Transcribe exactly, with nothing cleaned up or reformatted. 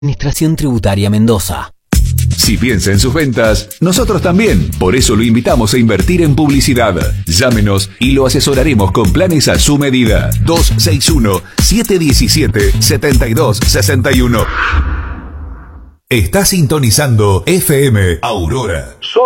Administración Tributaria Mendoza. Si piensa en sus ventas, nosotros también. Por eso lo invitamos a invertir en publicidad. Llámenos y lo asesoraremos con planes a su medida. dos seis uno, siete uno siete, siete dos seis uno. Está sintonizando F M Aurora.